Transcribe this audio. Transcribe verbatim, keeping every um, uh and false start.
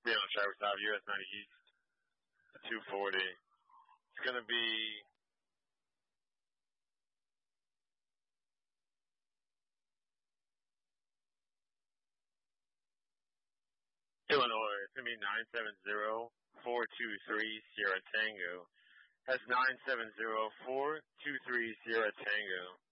Be on Traverse Ave, U S ninety East, two forty. It's gonna be Illinois. It's gonna be nine seven zero four two three Sierra Tango. That's nine seven zero four two three Sierra Tango.